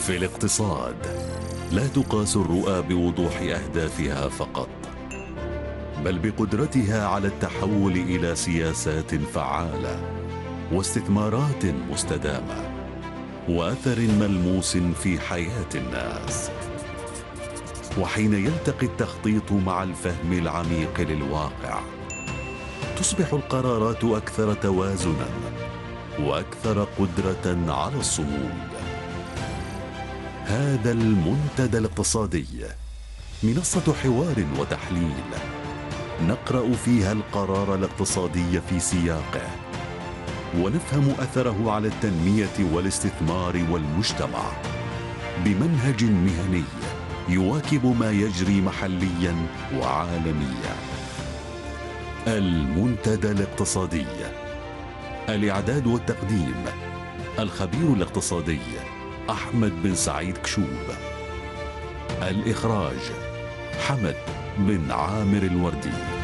في الاقتصاد لا تقاس الرؤى بوضوح أهدافها فقط، بل بقدرتها على التحول إلى سياسات فعالة واستثمارات مستدامة وأثر ملموس في حياة الناس. وحين يلتقي التخطيط مع الفهم العميق للواقع، تصبح القرارات أكثر توازناً وأكثر قدرة على الصمود. هذا المنتدى الاقتصادي منصة حوار وتحليل نقرأ فيها القرار الاقتصادي في سياقه، ونفهم أثره على التنمية والاستثمار والمجتمع بمنهج مهني يواكب ما يجري محليا وعالميا. المنتدى الاقتصادي. الإعداد والتقديم الخبير الاقتصادي أحمد بن سعيد كشوب. الإخراج حمد بن عامر الوردي.